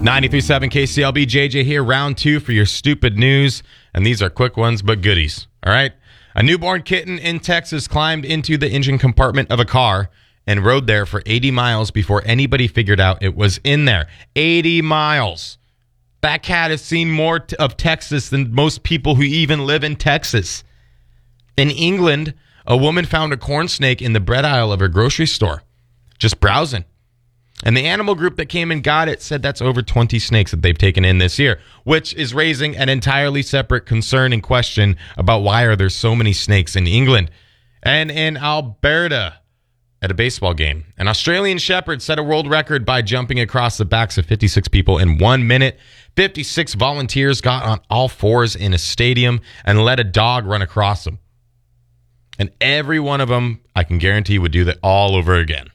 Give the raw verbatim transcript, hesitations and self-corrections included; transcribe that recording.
ninety-three point seven K C L B, J J here, round two for your stupid news. And these are quick ones, but goodies. All right? A newborn kitten in Texas climbed into the engine compartment of a car and rode there for eighty miles before anybody figured out it was in there. eighty miles. That cat has seen more t- of Texas than most people who even live in Texas. In England, a woman found a corn snake in the bread aisle of her grocery store, just browsing. And the animal group that came and got it said that's over twenty snakes that they've taken in this year, which is raising an entirely separate concern and question about why are there so many snakes in England. And in Alberta, at a baseball game, an Australian shepherd set a world record by jumping across the backs of fifty-six people in one minute. fifty-six volunteers got on all fours in a stadium and let a dog run across them. And every one of them, I can guarantee, would do that all over again.